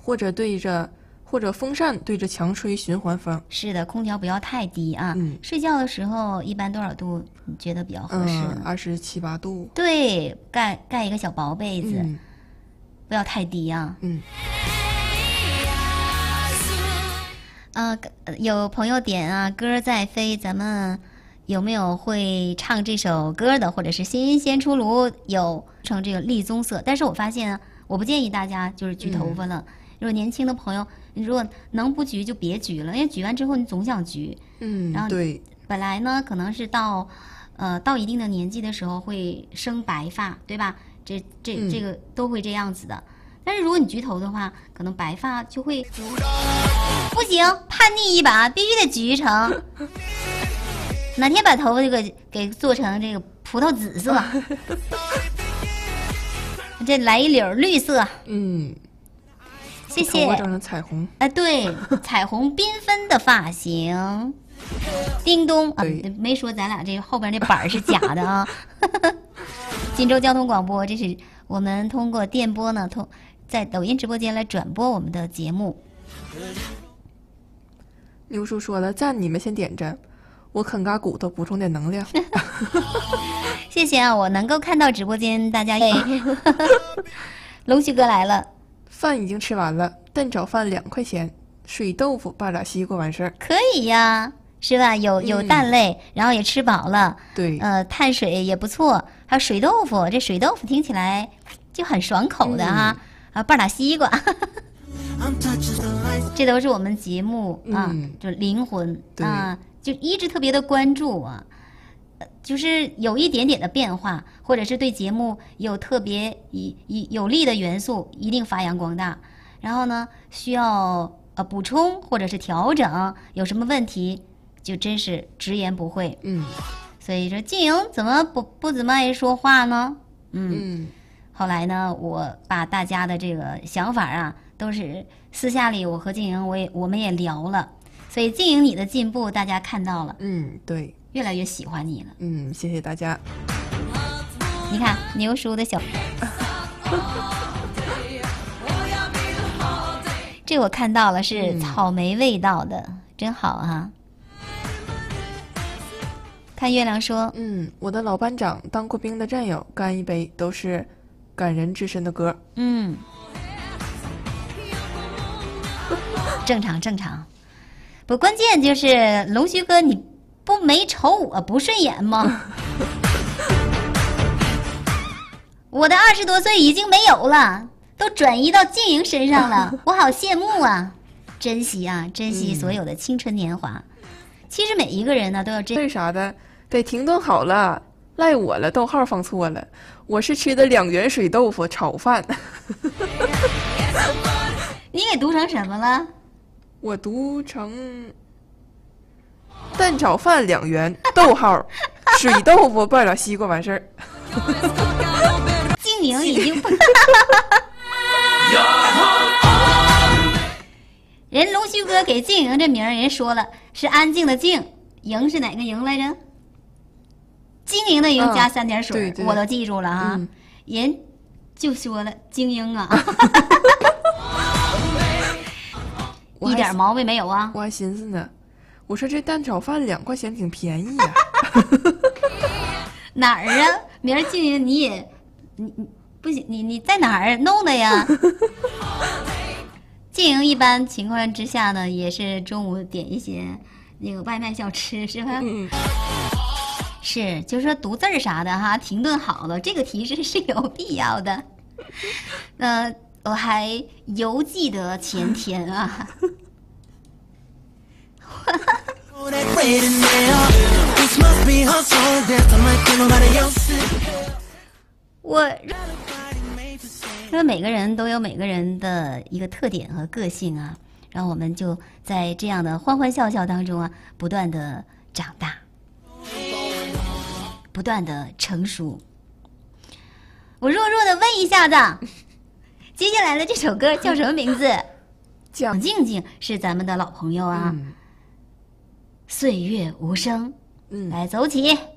或者风扇对着墙吹循环风。 是的，空调不要太低啊。睡觉的时候一般多少度你觉得比较合适 ？27、8度。 对，盖一个小薄被子，不要太低啊。有朋友点啊，歌在飞，咱们有没有会唱这首歌的，或者是新鲜出炉有成这个栗棕色？但是我发现我不建议大家就是焗头发了。如果年轻的朋友，你如果能不焗就别焗了，因为焗完之后你总想焗。然后对， 本来呢可能是到一定的年纪的时候会生白发，对吧？这个都会这样子的。但是如果你焗头的话，可能白发就会不行，叛逆一把，必须得焗成。哪天把头发给做成这个葡萄紫色，这来一绺绿色。谢谢。 头发整成彩虹。 对，彩虹缤纷的发型。叮咚啊，没说咱俩这后边那板是假的啊。锦州交通广播，这是我们通过电波呢，在抖音直播间来转播我们的节目。 牛叔说了，赞你们先点着，我啃嘎骨头补充点能量。 谢谢啊，我能够看到直播间大家。龙须哥来了， 饭已经吃完了，蛋炒饭2块钱，水豆腐拌俩西瓜完事儿。 可以呀，是吧？有蛋类，然后也吃饱了。 对， 碳水也不错，还有水豆腐，这水豆腐听起来就很爽口的哈。拌俩西瓜。这都是我们节目啊，就灵魂啊，就一直特别的关注啊，就是有一点点的变化，或者是对节目有特别有利的元素，一定发扬光大。然后呢，需要补充或者是调整，有什么问题就真是直言不讳。所以说静莹怎么不怎么爱说话呢？后来呢，我把大家的这个想法啊，都是私下里我和静莹我们也聊了，所以静莹你的进步大家看到了。 对， 越来越喜欢你了。 谢谢大家。 你看牛叔的小这我看到了，是草莓味道的，真好啊。看月亮说， 我的老班长当过兵的战友，干一杯，都是感人至深的歌。 正常。不，关键就是龙须哥，你不没瞅我不顺眼吗？我的20多岁已经没有了，都转移到静莹身上了，我好羡慕啊！珍惜啊，珍惜所有的青春年华。其实每一个人呢都要为啥的？得停顿好了，赖我了，逗号放错了，我是吃的2元水豆腐炒饭。 你给读成什么了？ 我读成蛋炒饭2元，逗号水豆腐拌俩西瓜完事儿。 静莹已经不人龙须哥给静莹这名儿，人说了是安静的静，莹是哪个莹来着？晶莹的莹加3点水，我都记住了哈。人就说了精英啊。一点毛病没有啊。 我还寻思呢，我说这蛋炒饭2块钱挺便宜呀。 哪儿啊？明儿静莹你也你不行，你在哪儿弄的呀？静莹一般情况之下呢，也是中午点一些那个外卖小吃，是吧？是，就是说读字儿啥的哈，停顿好了，这个提示是有必要的。我还犹记得前天啊。我因为每个人都有每个人的一个特点和个性啊，然后我们就在这样的欢欢笑笑当中啊，不断的长大，不断的成熟。我弱弱的问一下子，接下来的这首歌叫什么名字？蒋静静是咱们的老朋友啊。岁月无声，来走起。